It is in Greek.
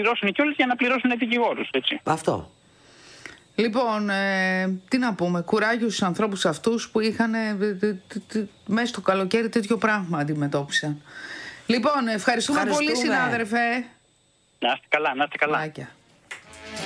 πληρώσουν κιόλας για να πληρώσουν δικηγόρους, έτσι. Αυτό. Λοιπόν, τι να πούμε, κουράγιο στους ανθρώπους αυτούς που είχαν μέσα στο καλοκαίρι τέτοιο πράγμα αντιμετώπισαν. Λοιπόν, ευχαριστούμε πολύ, συνάδελφε. Να είστε καλά, να είστε καλά. Μάκια.